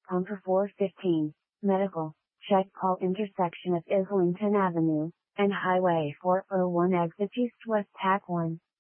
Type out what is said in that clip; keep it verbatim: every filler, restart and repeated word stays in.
Contour four fifteen, Medical, check call intersection of Islington Avenue, and Highway four oh one exit east-west Tack one.